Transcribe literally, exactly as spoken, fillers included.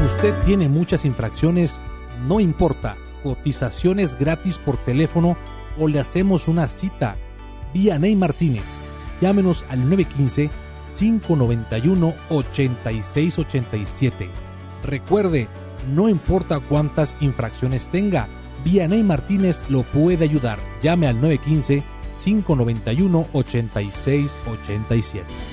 Usted tiene muchas infracciones, no importa. Cotizaciones gratis por teléfono o le hacemos una cita. Vianey Martínez. Llámenos al nueve uno cinco, cinco nueve uno, ocho seis ocho siete. Recuerde, no importa cuántas infracciones tenga, Vianey Martínez lo puede ayudar. Llame al nueve uno cinco, cinco nueve uno, ocho seis ocho siete.